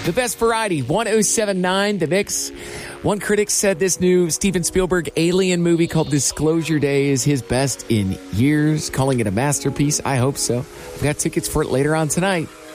The best variety, 107.9 The Mix. One critic said this new Steven Spielberg alien movie called Disclosure Day is his best in years, calling it a masterpiece. I hope so. I've got tickets for it later on tonight.